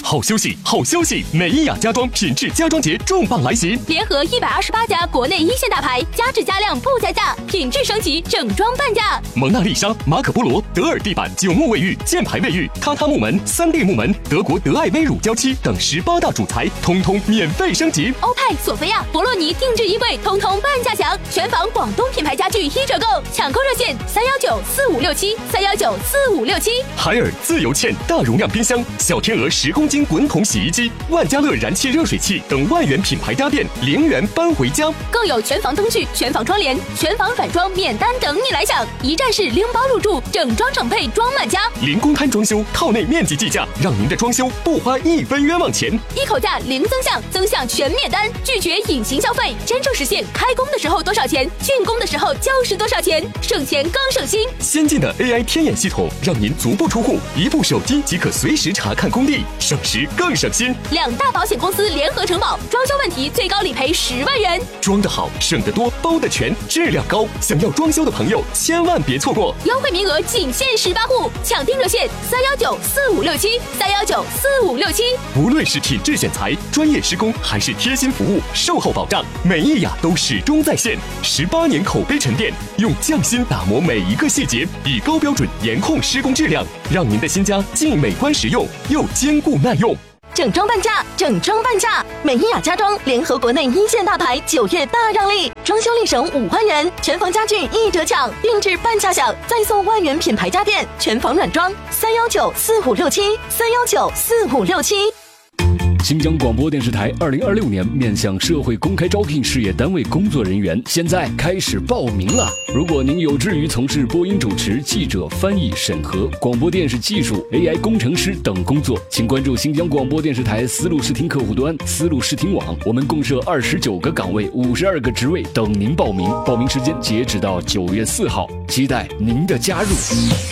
好休息，好消息！美伊雅家装品质家装节重磅来袭， 联合128家国内一线大牌，加质加量不加价，品质升级，整装半价。 蒙娜丽莎、马可波罗、德尔地板、9木卫浴、箭牌卫浴、榻榻木门、3D 木门、德国德爱微乳胶漆等18大主材，通通免费升级。 欧派、索菲亚、博洛尼定制衣柜，通通半价享。全房广东品牌家具1折购，抢购热线3194567，3194567。 海尔自由嵌大容量冰箱、小天鹅10公斤滚筒洗衣机、万家乐燃气热水器等万元品牌家电0元搬回家， 更有全房灯具、全房窗帘、全房软装免单等你来享，一站式拎包入住，整装整配装满家， 零公摊装修，套内面积计价，让您的装修不花1分冤枉钱， 一口价零增项，增项全免单，拒绝隐形消费，真正实现开工的时候多少钱，竣工的时候就是多少钱，省钱更省心。 先进的 AI 天眼系统，让您足不出户，一部手机即可随时查看工地，省时更省心。 2大保险公司联合承保，装修问题最高理赔10万元。 装得好，省得多，包得全，质量高。想要装修的朋友，千万别错过， 优惠名额仅限18户，抢订热线3194567，3194567。 无论是品质选材、专业施工，还是贴心服务、售后保障，美伊雅都始终在线。18年口碑沉淀，用匠心打磨每一个细节，以高标准严控施工质量，让您的新家既美观实用，又坚固耐用。 整装半价，整装半价！美伊雅家装联合国内一线大牌，9月大让利，装修立省5万元，全房家具1折抢，定制半价享，再送万元品牌家电，全房软装，3194567，3194567。 新疆广播电视台2026年面向社会公开招聘事业单位工作人员，现在开始报名了。如果您有志于从事播音主持、记者、翻译、审核、广播电视技术、AI 工程师等工作，请关注新疆广播电视台丝路视听客户端、丝路视听网，我们共设29个岗位、52个职位等您报名。报名时间截止到9月4号，期待您的加入。